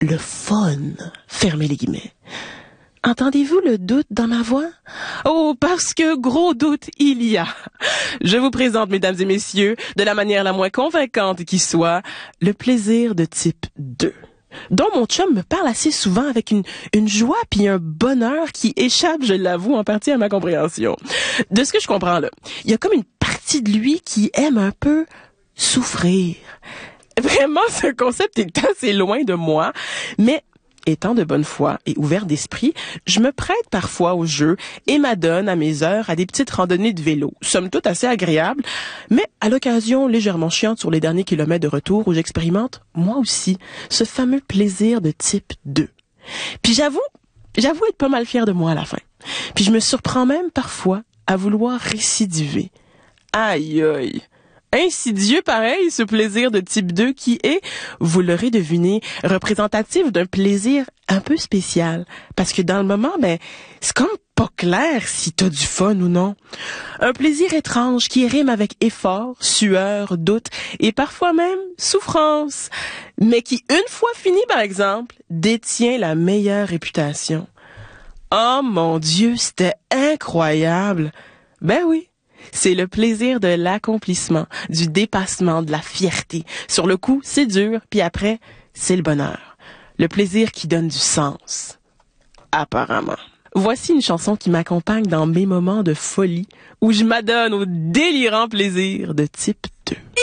le fun. Fermez les guillemets. Entendez-vous le doute dans ma voix? Oh, parce que gros doute il y a. Je vous présente, mesdames et messieurs, de la manière la moins convaincante qui soit, le plaisir de type 2. Dont mon chum me parle assez souvent avec une joie puis un bonheur qui échappe, je l'avoue, en partie à ma compréhension. De ce que je comprends là, il y a comme une partie de lui qui aime un peu souffrir. Vraiment, ce concept est assez loin de moi, mais étant de bonne foi et ouvert d'esprit, je me prête parfois au jeu et m'adonne à mes heures à des petites randonnées de vélo, somme toute assez agréables, mais à l'occasion légèrement chiante sur les derniers kilomètres de retour où j'expérimente, moi aussi, ce fameux plaisir de type 2. Puis j'avoue être pas mal fière de moi à la fin. Puis je me surprends même parfois à vouloir récidiver. Aïe aïe! Insidieux pareil, ce plaisir de type 2 qui est, vous l'aurez deviné, représentatif d'un plaisir un peu spécial. Parce que dans le moment, c'est comme pas clair si t'as du fun ou non. Un plaisir étrange qui rime avec effort, sueur, doute et parfois même souffrance. Mais qui, une fois fini par exemple, détient la meilleure réputation. Oh mon Dieu, c'était incroyable! Ben oui. C'est le plaisir de l'accomplissement, du dépassement, de la fierté. Sur le coup, c'est dur, puis après, c'est le bonheur. Le plaisir qui donne du sens. Apparemment. Voici une chanson qui m'accompagne dans mes moments de folie, où je m'adonne au délirant plaisir de type 2.